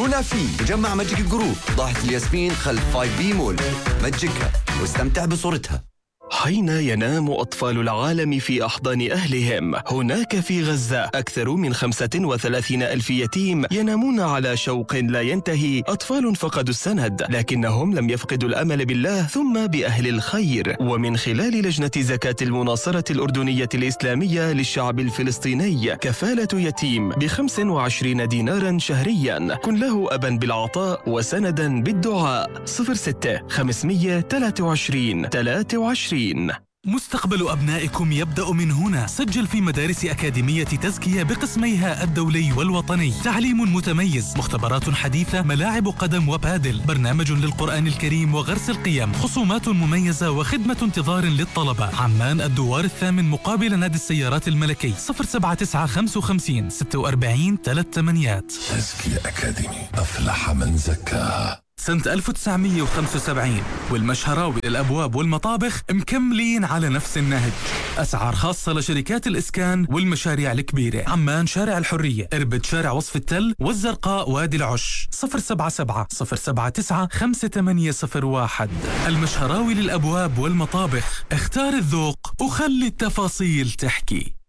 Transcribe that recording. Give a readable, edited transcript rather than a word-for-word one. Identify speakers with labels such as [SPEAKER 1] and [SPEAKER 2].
[SPEAKER 1] زورونا في مجمع ماجيك جروب ضاحية الياسمين خلف 5B مول. مجكها واستمتع بصورتها.
[SPEAKER 2] حين ينام أطفال العالم في أحضان أهلهم، هناك في غزة أكثر من 35 ألف يتيم ينامون على شوق لا ينتهي. أطفال فقدوا السند، لكنهم لم يفقدوا الأمل بالله ثم بأهل الخير. ومن خلال لجنة زكاة المناصرة الأردنية الإسلامية للشعب الفلسطيني، كفالة يتيم ب25 دينارا شهريا. كن له أبا بالعطاء وسندا بالدعاء. 06 523 23.
[SPEAKER 3] مستقبل أبنائكم يبدأ من هنا. سجل في مدارس أكاديمية تزكية بقسميها الدولي والوطني. تعليم متميز، مختبرات حديثة، ملاعب قدم وبادل، برنامج للقرآن الكريم وغرس القيم، خصومات مميزة وخدمة انتظار للطلبة. عمان الدوار الثامن مقابل نادي السيارات الملكي. 079 55 46 38.
[SPEAKER 4] تزكية أكاديمي، أفلح من زكاها.
[SPEAKER 3] سنة 1975 والمشهراوي للأبواب والمطابخ مكملين على نفس النهج. أسعار خاصة لشركات الإسكان والمشاريع الكبيرة. عمان شارع الحرية، إربد شارع وصف التل، والزرقاء وادي العش. 077 079 5801. المشهراوي للأبواب والمطابخ. اختار الذوق وخلي التفاصيل تحكي.